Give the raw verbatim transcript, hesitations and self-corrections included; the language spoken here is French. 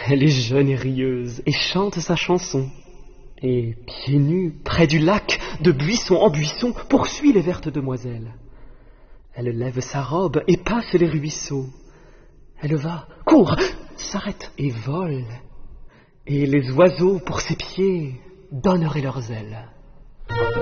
Elle est jeune et rieuse, et chante sa chanson. Et, pieds nus, près du lac, de buisson en buisson, poursuit les vertes demoiselles. Elle lève sa robe et passe les ruisseaux. Elle va, court, s'arrête et vole. Et les oiseaux, pour ses pieds, donneraient leurs ailes.